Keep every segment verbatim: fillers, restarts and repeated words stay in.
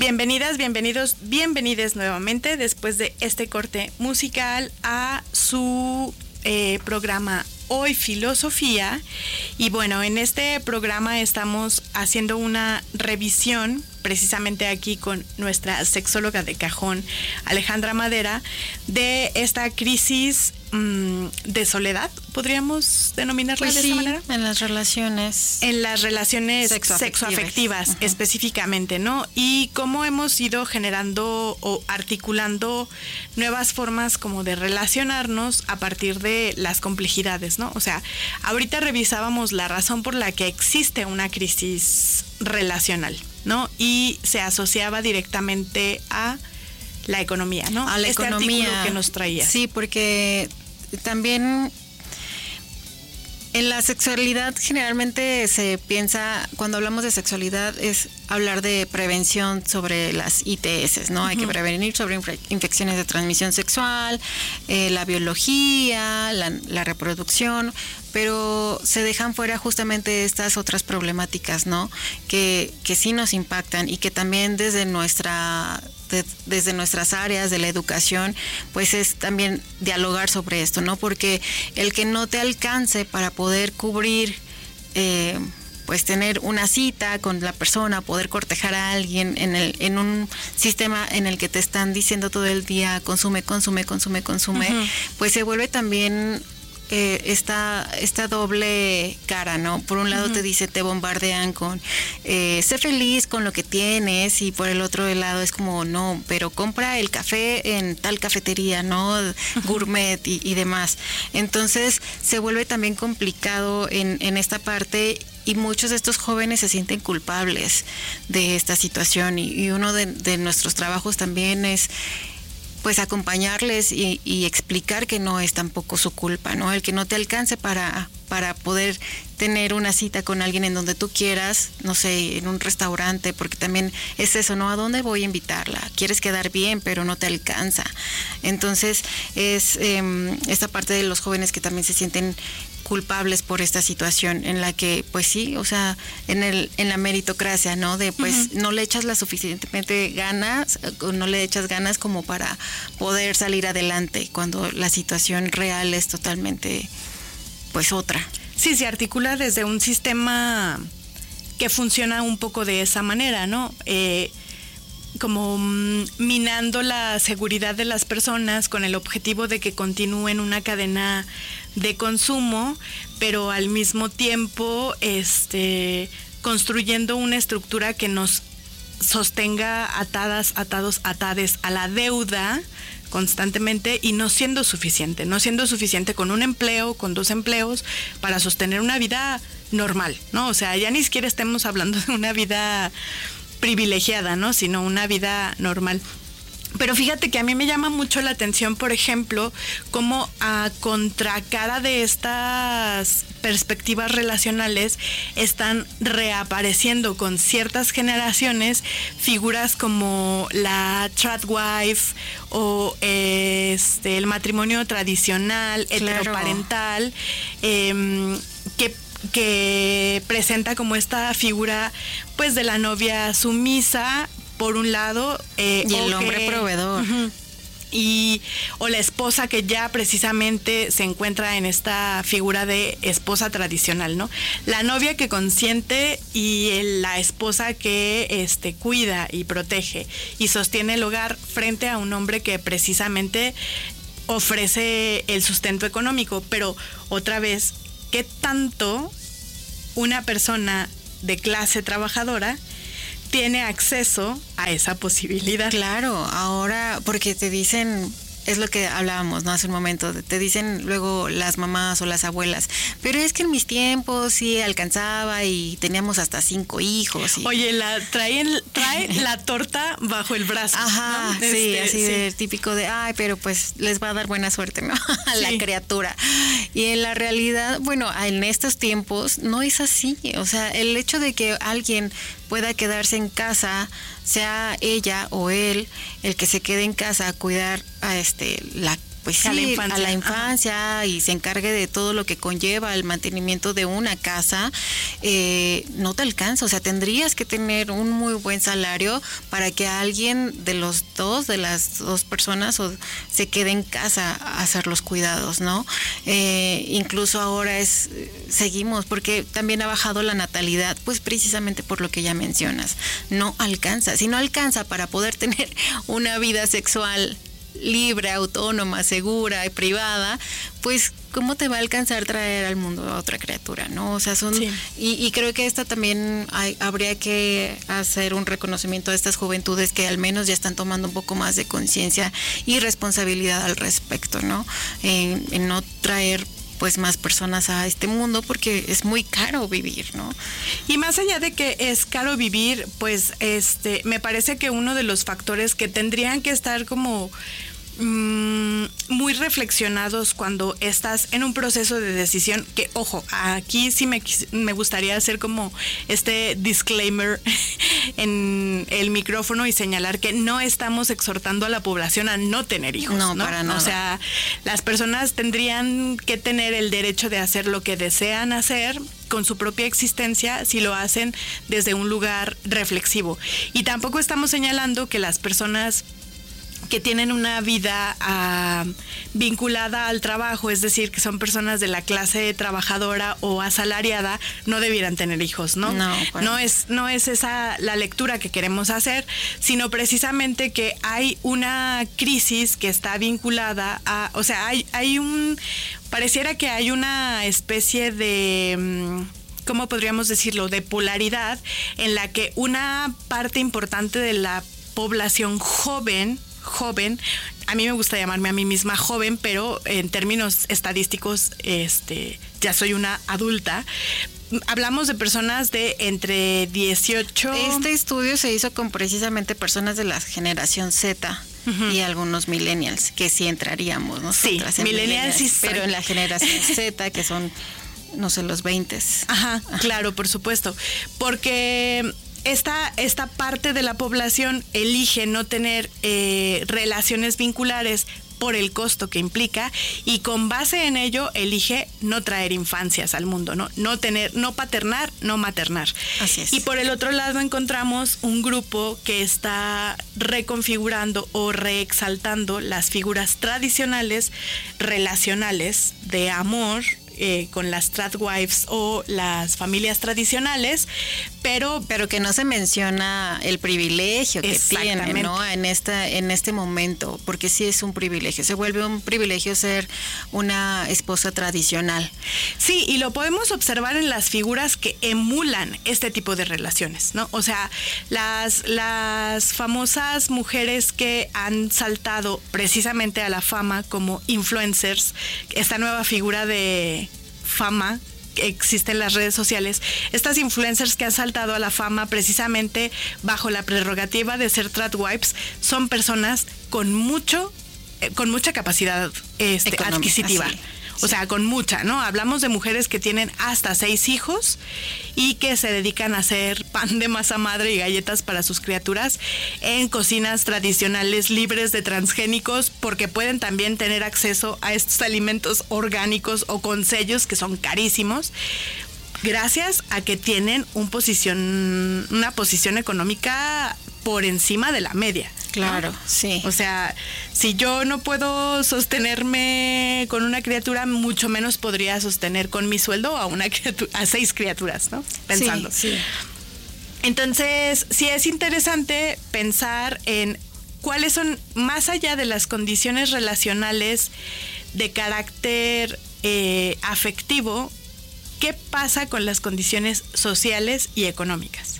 Bienvenidas, bienvenidos, bienvenides nuevamente después de este corte musical a su eh, programa Hoy Filosofía. Y bueno, en este programa estamos haciendo una revisión precisamente aquí con nuestra sexóloga de cajón, Alejandra Madera, de esta crisis mmm, de soledad, ¿podríamos denominarla pues de sí, esa manera? En las relaciones. En las relaciones sexoafectivas, sexoafectivas uh-huh. específicamente, ¿no? Y cómo hemos ido generando o articulando nuevas formas como de relacionarnos a partir de las complejidades, ¿no? O sea, ahorita revisábamos la razón por la que existe una crisis relacional, ¿no? Y se asociaba directamente a la economía, ¿no? A la este economía artículo que nos traía. Sí, porque también en la sexualidad generalmente se piensa, cuando hablamos de sexualidad, es hablar de prevención sobre las I T S, ¿no? Uh-huh. Hay que prevenir sobre inf- infecciones de transmisión sexual, eh, la biología, la, la reproducción, pero se dejan fuera justamente estas otras problemáticas, ¿no? Que, que sí nos impactan y que también desde nuestra... De, desde nuestras áreas de la educación, pues es también dialogar sobre esto, ¿no? Porque el que no te alcance para poder cubrir, eh, pues tener una cita con la persona, poder cortejar a alguien en el en un sistema en el que te están diciendo todo el día consume, consume, consume, consume, uh-huh. pues se vuelve también Eh, esta, esta doble cara, ¿no? Por un lado uh-huh. te dice, te bombardean con eh, sé feliz con lo que tienes, y por el otro lado es como, no, pero compra el café en tal cafetería, ¿no? Uh-huh. Gourmet y, y demás. Entonces se vuelve también complicado en, en esta parte, y muchos de estos jóvenes se sienten culpables de esta situación, y, y uno de, de nuestros trabajos también es pues acompañarles y, y explicar que no es tampoco su culpa, ¿no? El que no te alcance para, para poder tener una cita con alguien en donde tú quieras, no sé, en un restaurante, porque también es eso, ¿no? ¿A dónde voy a invitarla? Quieres quedar bien, pero no te alcanza. Entonces, es eh, esta parte de los jóvenes que también se sienten culpables por esta situación en la que, pues sí, o sea, en el en la meritocracia, ¿no? De pues uh-huh. no le echas las suficientemente ganas, no le echas ganas como para poder salir adelante, cuando la situación real es totalmente, pues, otra. Sí, se articula desde un sistema que funciona un poco de esa manera, ¿no? Eh, como minando la seguridad de las personas con el objetivo de que continúen una cadena de consumo, pero al mismo tiempo este, construyendo una estructura que nos sostenga atadas, atados, atades a la deuda constantemente, y no siendo suficiente, no siendo suficiente con un empleo, con dos empleos, para sostener una vida normal, ¿no? O sea, ya ni siquiera estemos hablando de una vida privilegiada, ¿no? Sino una vida normal. Pero fíjate que a mí me llama mucho la atención, por ejemplo, cómo a contracara de estas perspectivas relacionales están reapareciendo con ciertas generaciones figuras como la tradwife o este el matrimonio tradicional, claro, heteroparental, eh, que que presenta como esta figura pues de la novia sumisa por un lado, eh, y el hombre que, proveedor, uh-huh, y o la esposa que ya precisamente se encuentra en esta figura de esposa tradicional, ¿no? La novia que consiente y el, la esposa que este cuida y protege y sostiene el hogar frente a un hombre que precisamente ofrece el sustento económico. Pero otra vez, ¿qué tanto una persona de clase trabajadora tiene acceso a esa posibilidad? Claro, ahora, porque te dicen, es lo que hablábamos, ¿no? Hace un momento, te dicen luego las mamás o las abuelas, pero es que en mis tiempos sí alcanzaba y teníamos hasta cinco hijos. Y... Oye, la traen, trae la torta bajo el brazo. Ajá, ¿no? Sí, este, así sí. De típico de, ay, pero pues les va a dar buena suerte, ¿no? A la sí. criatura. Y en la realidad, bueno, en estos tiempos no es así. O sea, el hecho de que alguien pueda quedarse en casa, sea ella o él el que se quede en casa a cuidar a este la pues sí, a la infancia, a la infancia Ajá. y se encargue de todo lo que conlleva el mantenimiento de una casa, eh, no te alcanza. O sea, tendrías que tener un muy buen salario para que alguien de los dos, de las dos personas, o, se quede en casa a hacer los cuidados, ¿no? Eh, incluso ahora es, seguimos, porque también ha bajado la natalidad, pues precisamente por lo que ya mencionas. No alcanza. Si no alcanza para poder tener una vida sexual libre, autónoma, segura y privada, pues ¿cómo te va a alcanzar traer al mundo a otra criatura, no? O sea, son sí. y, y creo que esta también hay, habría que hacer un reconocimiento a estas juventudes que al menos ya están tomando un poco más de conciencia y responsabilidad al respecto, ¿no? En, en no traer pues más personas a este mundo, porque es muy caro vivir, ¿no? Y más allá de que es caro vivir, pues este me parece que uno de los factores que tendrían que estar como mmm, muy reflexionados cuando estás en un proceso de decisión, que ojo, aquí sí me, me gustaría hacer como este disclaimer en el micrófono y señalar que no estamos exhortando a la población a no tener hijos, no, ¿no? para nada. O sea, las personas tendrían que tener el derecho de hacer lo que desean hacer con su propia existencia si lo hacen desde un lugar reflexivo. Y tampoco estamos señalando que las personas que tienen una vida uh, vinculada al trabajo, es decir, que son personas de la clase trabajadora o asalariada, no debieran tener hijos, ¿no? No, bueno. no es no es esa la lectura que queremos hacer, sino precisamente que hay una crisis que está vinculada a, o sea, hay hay un pareciera que hay una especie de ¿cómo podríamos decirlo?, de polaridad en la que una parte importante de la población joven joven, a mí me gusta llamarme a mí misma joven, pero en términos estadísticos, este, ya soy una adulta. Hablamos de personas de entre dieciocho... Este estudio se hizo con precisamente personas de la generación Z. Uh-huh. Y algunos millennials, que sí entraríamos, ¿no? Sí, millennials, millennials sí. Pero soy. En la generación Z, que son, no sé, los veintes. Ajá, Ajá, claro, por supuesto. Porque Esta, esta parte de la población elige no tener eh, relaciones vinculares por el costo que implica y con base en ello elige no traer infancias al mundo, no, no tener, no paternar, no maternar. Así es. Y por el otro lado encontramos un grupo que está reconfigurando o reexaltando las figuras tradicionales relacionales de amor, Eh, con las tradwives o las familias tradicionales, pero pero que no se menciona el privilegio que tienen, ¿no? En esta en este momento, porque sí es un privilegio, se vuelve un privilegio ser una esposa tradicional. Sí, y lo podemos observar en las figuras que emulan este tipo de relaciones, ¿no? O sea, las las famosas mujeres que han saltado precisamente a la fama como influencers, esta nueva figura de fama que existe en las redes sociales, estas influencers que han saltado a la fama precisamente bajo la prerrogativa de ser tradwives, son personas con mucho, eh, con mucha capacidad este, adquisitiva. Así. O sea, con mucha, ¿no? Hablamos de mujeres que tienen hasta seis hijos y que se dedican a hacer pan de masa madre y galletas para sus criaturas en cocinas tradicionales libres de transgénicos, porque pueden también tener acceso a estos alimentos orgánicos o con sellos que son carísimos, gracias a que tienen un posición, una posición económica por encima de la media. Claro, ¿no? Sí. O sea, si yo no puedo sostenerme con una criatura, mucho menos podría sostener con mi sueldo a una criatura, a seis criaturas, ¿no? Pensando. Sí, sí. Entonces, sí es interesante pensar en cuáles son, más allá de las condiciones relacionales de carácter eh, afectivo, qué pasa con las condiciones sociales y económicas.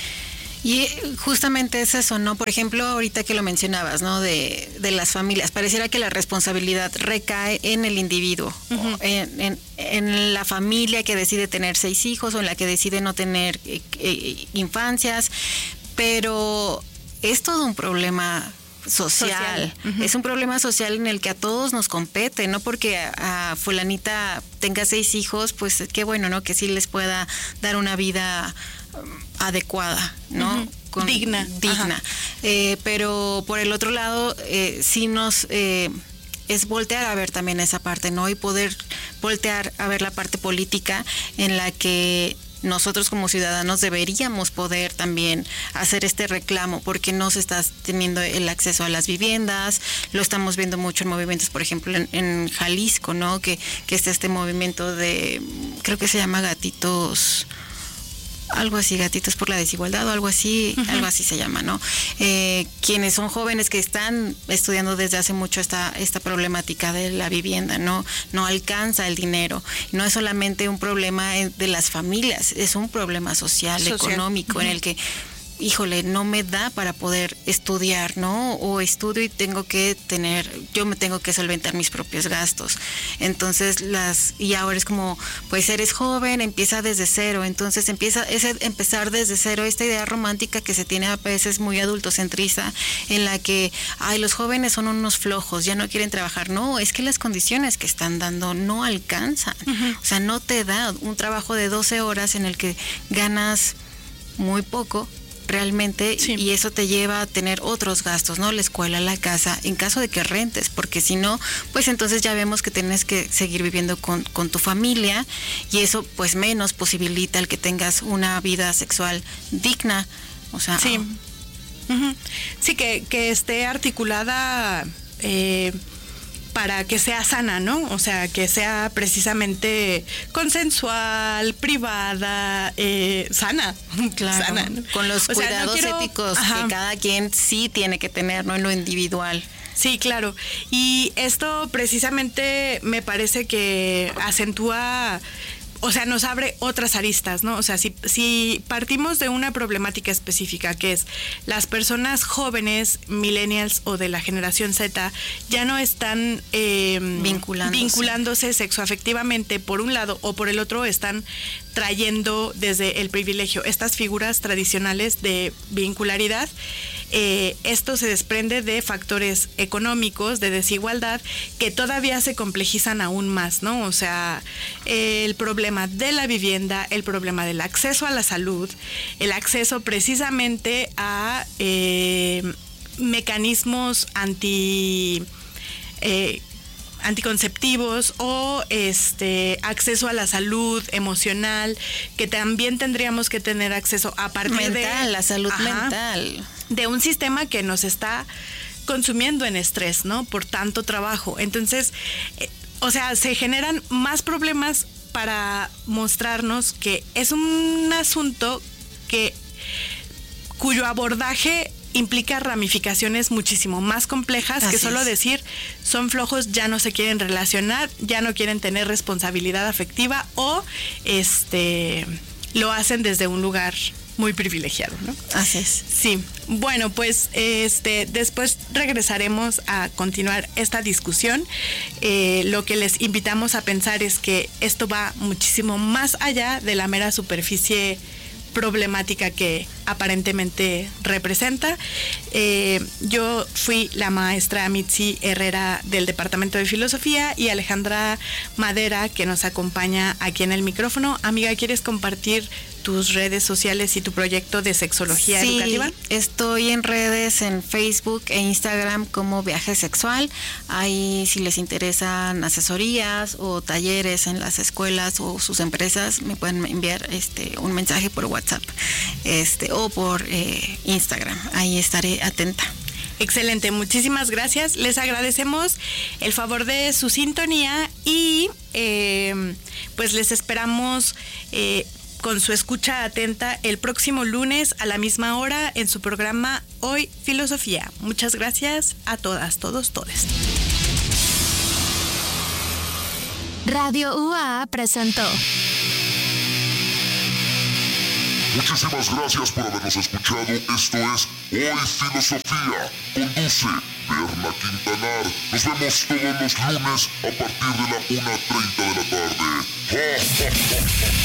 Y justamente es eso, ¿no? Por ejemplo, ahorita que lo mencionabas, ¿no? De, de las familias, pareciera que la responsabilidad recae en el individuo, uh-huh. en, en, en la familia que decide tener seis hijos o en la que decide no tener eh, eh, infancias, pero es todo un problema social, social. Uh-huh. Es un problema social en el que a todos nos compete, no porque a, a fulanita tenga seis hijos, pues qué bueno, ¿no? Que sí les pueda dar una vida adecuada, ¿no? Uh-huh. Con, digna. Digna. Eh, pero por el otro lado, eh, sí nos eh, es voltear a ver también esa parte, ¿no? Y poder voltear a ver la parte política en la que nosotros como ciudadanos deberíamos poder también hacer este reclamo, porque no se está teniendo el acceso a las viviendas. Lo estamos viendo mucho en movimientos, por ejemplo, en, en Jalisco, ¿no? Que, que está este movimiento de, creo que se llama Gatitos, algo así, Gatitos por la Desigualdad o algo así, uh-huh. algo así se llama, ¿no? Eh, quienes son jóvenes que están estudiando desde hace mucho esta esta problemática de la vivienda, ¿no? No alcanza el dinero. No es solamente un problema de las familias, es un problema social, social. económico, uh-huh. en el que, híjole, no me da para poder estudiar, ¿no? O estudio y tengo que tener, yo me tengo que solventar mis propios gastos. Entonces, las, y ahora es como, pues eres joven, empieza desde cero. Entonces, empieza, ese empezar desde cero, esta idea romántica que se tiene a veces muy adultocentrista, en la que, ay, los jóvenes son unos flojos, ya no quieren trabajar. No, es que las condiciones que están dando no alcanzan. Uh-huh. O sea, no te da un trabajo de doce horas en el que ganas muy poco, realmente, sí. y eso te lleva a tener otros gastos, ¿no? La escuela, la casa, en caso de que rentes, porque si no, pues entonces ya vemos que tienes que seguir viviendo con, con tu familia, y eso pues menos posibilita el que tengas una vida sexual digna, o sea... Sí, oh. uh-huh. sí que, que esté articulada... Eh, para que sea sana, ¿no? O sea, que sea precisamente consensual, privada, eh, sana. Claro, sana, ¿no? Con los o cuidados sea, no quiero, éticos ajá. que cada quien sí tiene que tener, ¿no? En lo individual. Sí, claro. Y esto precisamente me parece que acentúa... O sea, nos abre otras aristas, ¿no? O sea, si, si partimos de una problemática específica, que es las personas jóvenes, millennials o de la generación Z, ya no están eh, vinculándose. vinculándose sexoafectivamente por un lado, o por el otro están trayendo desde el privilegio estas figuras tradicionales de vincularidad. Eh, esto se desprende de factores económicos, de desigualdad, que todavía se complejizan aún más, ¿no? O sea, eh, el problema de la vivienda, el problema del acceso a la salud, el acceso precisamente a eh, mecanismos anti... Eh, anticonceptivos o este acceso a la salud emocional, que también tendríamos que tener acceso a partir mental, de la salud ajá, mental, de un sistema que nos está consumiendo en estrés, ¿no? Por tanto trabajo. Entonces, eh, o sea, se generan más problemas para mostrarnos que es un asunto que cuyo abordaje implica ramificaciones muchísimo más complejas. Así que solo es. Decir son flojos, ya no se quieren relacionar, ya no quieren tener responsabilidad afectiva o este lo hacen desde un lugar muy privilegiado, ¿no? Así es. Sí. Bueno, pues este después regresaremos a continuar esta discusión. Eh, lo que les invitamos a pensar es que esto va muchísimo más allá de la mera superficie problemática que aparentemente representa. Eh, yo fui la maestra Mitzi Herrera del Departamento de Filosofía y Alejandra Madera, que nos acompaña aquí en el micrófono. Amiga, ¿quieres compartir tus redes sociales y tu proyecto de sexología sí, educativa? Estoy en redes, en Facebook e Instagram como Viaje Sexual. Ahí, si les interesan asesorías o talleres en las escuelas o sus empresas, me pueden enviar este un mensaje por WhatsApp este o por eh, Instagram. Ahí estaré atenta. Excelente, muchísimas gracias. Les agradecemos el favor de su sintonía y eh, pues les esperamos eh, con su escucha atenta el próximo lunes a la misma hora en su programa Hoy Filosofía. Muchas gracias a todas, todos, todes. Radio U A A presentó. Muchísimas gracias por habernos escuchado. Esto es Hoy Filosofía. Conduce Berna Quintanar. Nos vemos todos los lunes a partir de la una treinta de la tarde.